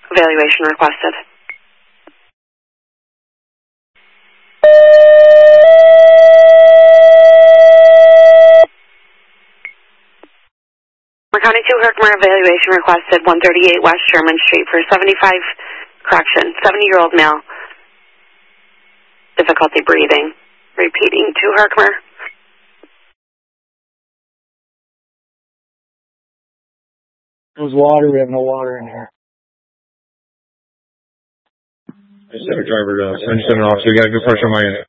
Evaluation requested. County 2 Herkimer, evaluation requested, 138 West Sherman Street for 70-year-old male. Difficulty breathing. Repeating, 2 Herkimer. There's water, we have no water in here. I just had a driver, Center officer, we got a good pressure on my end.